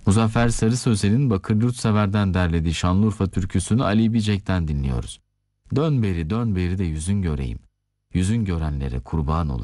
Muzaffer Sarı Sözen'in Bakır Yurtsever'den derlediği Şanlıurfa türküsünü Ali Bicek'ten dinliyoruz. Dön beri dön beri de yüzün göreyim. Yüzün görenlere kurban olayım.